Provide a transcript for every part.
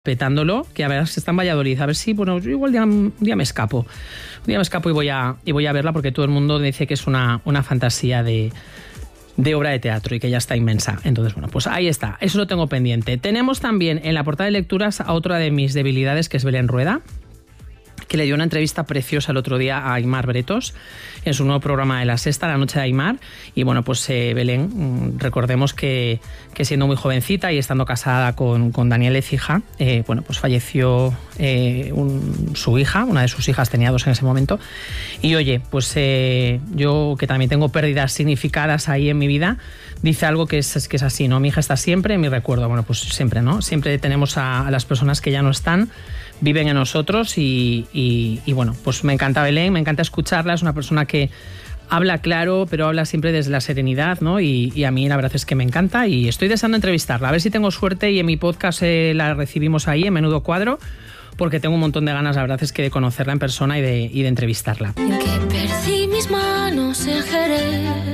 petándolo, que a ver si está en Valladolid, a ver si, bueno, yo igual un día me escapo. Un día me escapo y voy a verla porque todo el mundo dice que es una fantasía de obra de teatro y que ya está inmensa. Entonces, bueno, pues ahí está, eso lo tengo pendiente. Tenemos también en la portada de lecturas a otra de mis debilidades, que es Belén Rueda, que le dio una entrevista preciosa el otro día a Aimar Bretos en su nuevo programa de La Sexta, La Noche de Aimar. Y bueno, pues Belén, recordemos que siendo muy jovencita y estando casada con Daniel Écija, bueno, pues falleció su hija, una de sus hijas, tenía 2 en ese momento. Y oye, pues yo, que también tengo pérdidas significadas ahí en mi vida, dice algo que es así, ¿no? Mi hija está siempre en mi recuerdo. Bueno, pues siempre, ¿no? Siempre tenemos a las personas que ya no están, viven en nosotros y bueno, pues me encanta Belén, me encanta escucharla, es una persona que habla claro, pero habla siempre desde la serenidad, ¿no? Y a mí la verdad es que me encanta y estoy deseando entrevistarla, a ver si tengo suerte y en mi podcast la recibimos ahí en Menudo Cuadro, porque tengo un montón de ganas, la verdad es que de conocerla en persona y de entrevistarla. En que perdí mis manos en Jerez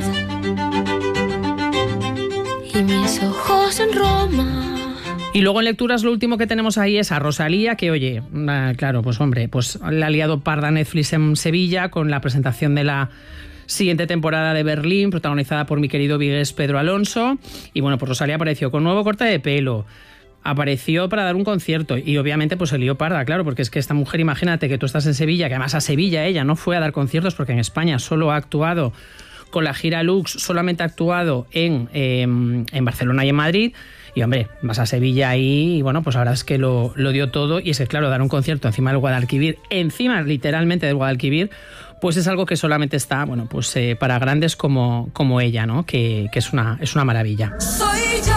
y mis ojos en Roma. Y luego en lecturas lo último que tenemos ahí es a Rosalía, que oye, claro, pues hombre, pues le ha liado parda Netflix en Sevilla con la presentación de la siguiente temporada de Berlín, protagonizada por mi querido vigués Pedro Alonso. Y bueno, pues Rosalía apareció con nuevo corte de pelo, apareció para dar un concierto y obviamente pues se lió parda, claro, porque es que esta mujer, imagínate que tú estás en Sevilla, que además a Sevilla ella no fue a dar conciertos porque en España solo ha actuado con la gira Lux, solamente ha actuado en Barcelona y en Madrid. Y hombre, vas a Sevilla ahí y bueno, pues la verdad es que lo dio todo. Y es que claro, dar un concierto encima del Guadalquivir, encima literalmente del Guadalquivir, pues es algo que solamente está, bueno, pues para grandes como ella, ¿no? Que es una maravilla. Soy yo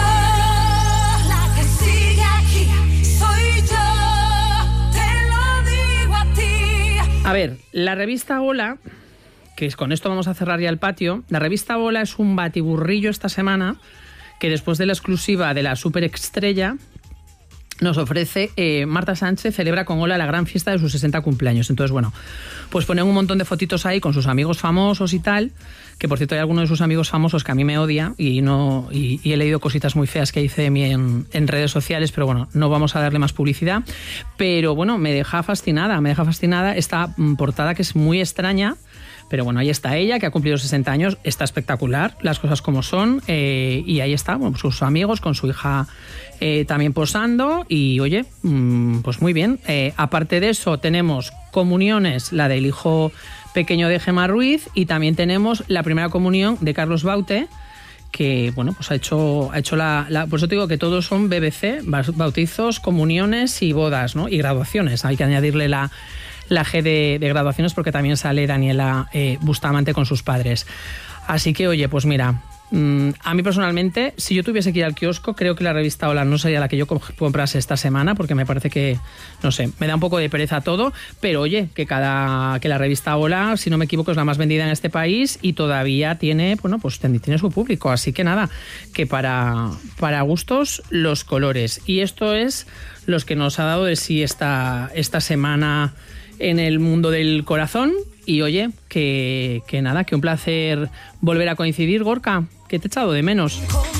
la que sigue aquí, soy yo, te lo digo a ti. A ver, la revista Hola, que con esto vamos a cerrar ya el patio, la revista Hola es un batiburrillo esta semana que después de la exclusiva de la superestrella nos ofrece Marta Sánchez celebra con Hola la gran fiesta de sus 60 cumpleaños. Entonces, bueno, pues ponen un montón de fotitos ahí con sus amigos famosos y tal, que por cierto hay algunos de sus amigos famosos que a mí me odia y he leído cositas muy feas que dice de mí en redes sociales, pero bueno, no vamos a darle más publicidad. Pero bueno, me deja fascinada esta portada que es muy extraña. Pero bueno, ahí está ella, que ha cumplido 60 años, está espectacular, las cosas como son, y ahí está, bueno, pues sus amigos, con su hija también posando, y oye, pues muy bien. Aparte de eso, tenemos comuniones, la del hijo pequeño de Gemma Ruiz, y también tenemos la primera comunión de Carlos Baute, que bueno, pues ha hecho por eso te digo que todos son BBC, bautizos, comuniones y bodas, ¿no? Y graduaciones, hay que añadirle la G de graduaciones porque también sale Daniela Bustamante con sus padres. Así que, oye, pues mira, a mí personalmente, si yo tuviese que ir al kiosco, creo que la revista Hola no sería la que yo comprase esta semana porque me parece que, no sé, me da un poco de pereza todo, pero oye, que la revista Hola, si no me equivoco, es la más vendida en este país y todavía tiene, bueno, pues tiene su público. Así que nada, que para gustos los colores. Y esto es los que nos ha dado de sí esta semana en el mundo del corazón. Y oye, que nada, que un placer volver a coincidir, Gorka, que te he echado de menos.